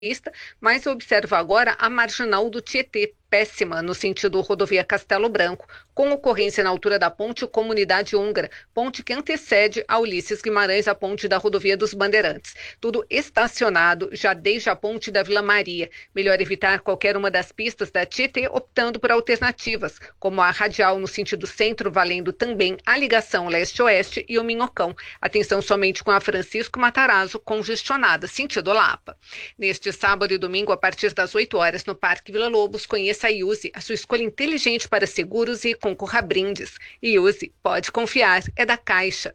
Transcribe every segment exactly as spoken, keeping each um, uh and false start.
mas observa agora a marginal do Tietê, péssima no sentido rodovia Castelo Branco, com ocorrência na altura da ponte Comunidade Húngara, ponte que antecede a Ulisses Guimarães, a ponte da rodovia dos Bandeirantes. Tudo estacionado já desde a ponte da Vila Maria. Melhor evitar qualquer uma das pistas da Tietê, optando por alternativas, como a radial no sentido centro, valendo também a ligação leste-oeste e o Minhocão. Atenção somente com a Francisco Matarazzo, congestionada, sentido Lapa. Neste sábado e domingo, a partir das oito horas, no Parque Vila Lobos, conheça a Iuse, a sua escolha inteligente para seguros e concorra a brindes. Iuse, pode confiar, é da Caixa.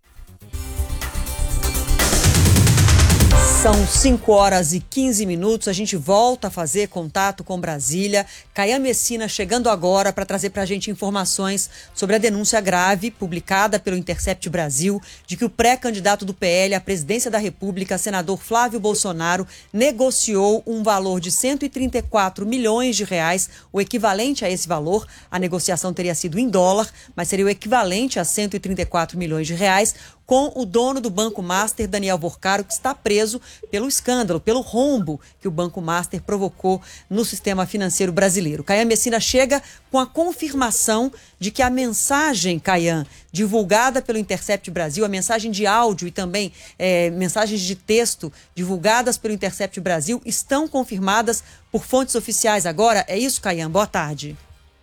São cinco horas e quinze minutos, a gente volta a fazer contato com Brasília. Caian Messina chegando agora para trazer para a gente informações sobre a denúncia grave publicada pelo Intercept Brasil de que o pré-candidato do P L à presidência da República, senador Flávio Bolsonaro, negociou um valor de cento e trinta e quatro milhões de reais, o equivalente a esse valor. A negociação teria sido em dólar, mas seria o equivalente a cento e trinta e quatro milhões de reais, com o dono do Banco Master, Daniel Vorcaro, que está preso pelo escândalo, pelo rombo que o Banco Master provocou no sistema financeiro brasileiro. Caian Messina chega com a confirmação de que a mensagem, Caian, divulgada pelo Intercept Brasil, a mensagem de áudio e também é, mensagens de texto divulgadas pelo Intercept Brasil estão confirmadas por fontes oficiais agora. É isso, Caian? Boa tarde.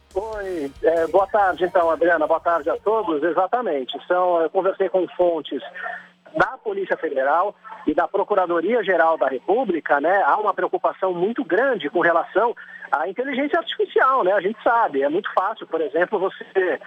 Oi, é, boa tarde então, Adriana, boa tarde a todos. Exatamente, são, eu conversei com fontes da Polícia Federal e da Procuradoria-Geral da República, né? Há uma preocupação muito grande com relação à inteligência artificial, né? A gente sabe, é muito fácil, por exemplo, você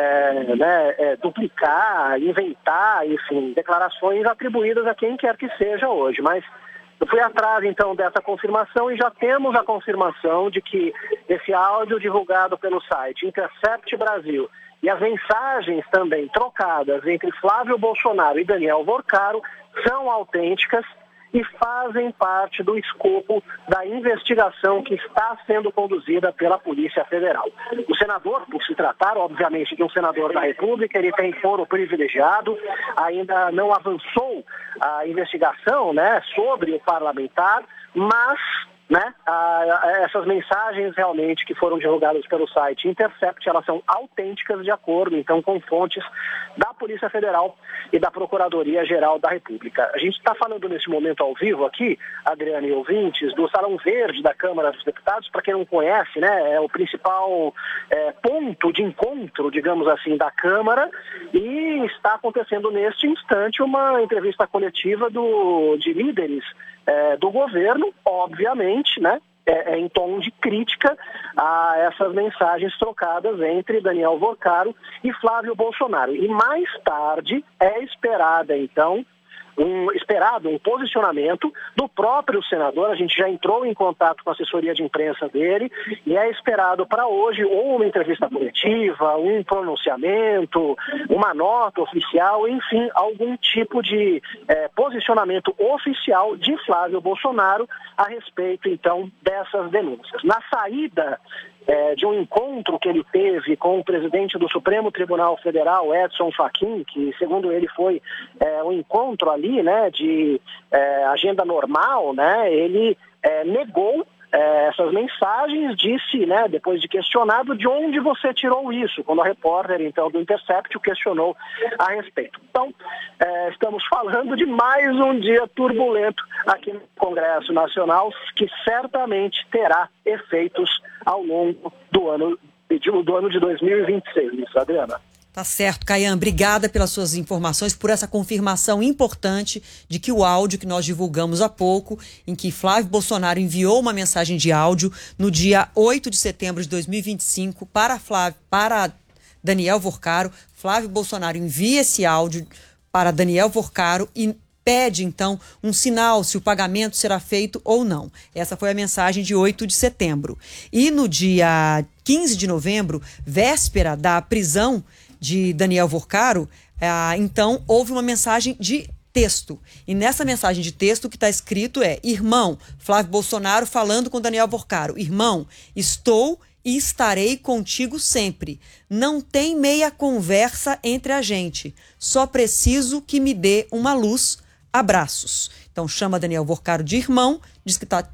é, né, é, duplicar, inventar, enfim, declarações atribuídas a quem quer que seja hoje, mas eu fui atrás, então, dessa confirmação e já temos a confirmação de que esse áudio divulgado pelo site Intercept Brasil e as mensagens também trocadas entre Flávio Bolsonaro e Daniel Vorcaro são autênticas e fazem parte do escopo da investigação que está sendo conduzida pela Polícia Federal. O senador, por se tratar, obviamente, de um senador da República, ele tem foro privilegiado, ainda não avançou a investigação, né, sobre o parlamentar, mas né, a, a, essas mensagens realmente que foram divulgadas pelo site Intercept, elas são autênticas de acordo, então, com fontes da Polícia Federal e da Procuradoria-Geral da República. A gente está falando nesse momento ao vivo aqui, Adriana e ouvintes, do Salão Verde da Câmara dos Deputados. Para quem não conhece, né, é o principal é, ponto de encontro, digamos assim, da Câmara, e está acontecendo neste instante uma entrevista coletiva do, de líderes é, do governo, obviamente, né, é, é, em tom de crítica a essas mensagens trocadas entre Daniel Vorcaro e Flávio Bolsonaro. E mais tarde é esperada, então, um, esperado um posicionamento do próprio senador. A gente já entrou em contato com a assessoria de imprensa dele e é esperado para hoje ou uma entrevista coletiva, um pronunciamento, uma nota oficial, enfim, algum tipo de é, posicionamento oficial de Flávio Bolsonaro a respeito, então, dessas denúncias. Na saída É, de um encontro que ele teve com o presidente do Supremo Tribunal Federal, Edson Fachin, que segundo ele foi é, um encontro ali, né, de é, agenda normal, né, ele é, negou é, essas mensagens, disse, né, depois de questionado, de onde você tirou isso, quando a repórter, então, do Intercept o questionou a respeito. Então, é, estamos falando de mais um dia turbulento aqui no Congresso Nacional, que certamente terá efeitos ao longo do ano, do ano de dois mil e vinte e seis, isso, Adriana. Tá certo, Caian, obrigada pelas suas informações, por essa confirmação importante de que o áudio que nós divulgamos há pouco, em que Flávio Bolsonaro enviou uma mensagem de áudio no dia oito de setembro de dois mil e vinte e cinco para, Flávio, para Daniel Vorcaro. Flávio Bolsonaro envia esse áudio para Daniel Vorcaro e pede, então, um sinal se o pagamento será feito ou não. Essa foi a mensagem de oito de setembro. E no dia quinze de novembro, véspera da prisão de Daniel Vorcaro, ah, então houve uma mensagem de texto. E nessa mensagem de texto o que está escrito é: irmão, Flávio Bolsonaro falando com Daniel Vorcaro, irmão, estou e estarei contigo sempre. Não tem meia conversa entre a gente. Só preciso que me dê uma luz. abraços. Então chama Daniel Vorcaro de irmão, diz que está